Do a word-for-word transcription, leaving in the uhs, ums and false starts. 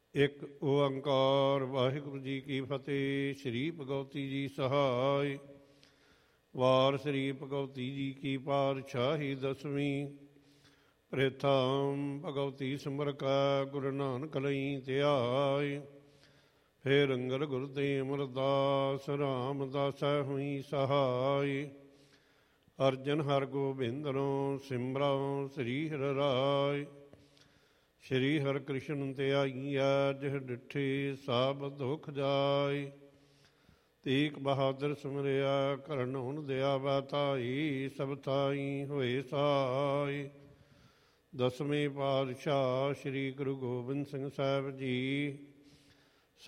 ਇੱਕ ਓੰਕਾਰ ਵਾਹਿਗੁਰੂ ਜੀ ਕੀ ਫਤਿਹ। ਸ਼੍ਰੀ ਭਗਵਤੀ ਜੀ ਸਹਾਇ। ਵਾਰ ਸ਼੍ਰੀ ਭਗਵਤੀ ਜੀ ਕੀ ਪਾਤਸ਼ਾਹੀ ਦਸਵੀਂ। ਪ੍ਰਥਮ ਭਗਵਤੀ ਸਿਮਰ ਕੈ ਗੁਰੂ ਨਾਨਕ ਲਈ ਧਿਆਇ। ਫੇਰ ਅੰਗਦ ਗੁਰ ਤੇ ਅਮਰਦਾਸ ਰਾਮਦਾਸੈ ਹੋਈ ਸਹਾਇ। ਅਰਜਨ ਹਰ ਗੋਬਿੰਦਨੋ ਸਿਮਰਉ ਸ੍ਰੀ ਹਰਿ ਰਾਇ। ਸ਼੍ਰੀ ਹਰਿ ਕ੍ਰਿਸ਼ਨ ਧਿਆਈਐ ਜਿਹ ਡਿਠੀ ਸਭ ਦੁਖ ਜਾਇ। ਤੀਕ ਬਹਾਦਰ ਸਿਮਰਿਆ ਕਰਨ ਹੁਣ ਦਿਆ ਬਾਤਾਈ। ਸਭ ਥਾਈ ਹੋਏ ਸਹਾਇ। ਦਸਵੇਂ ਪਾਤਸ਼ਾਹ ਸ਼੍ਰੀ ਗੁਰੂ ਗੋਬਿੰਦ ਸਿੰਘ ਸਾਹਿਬ ਜੀ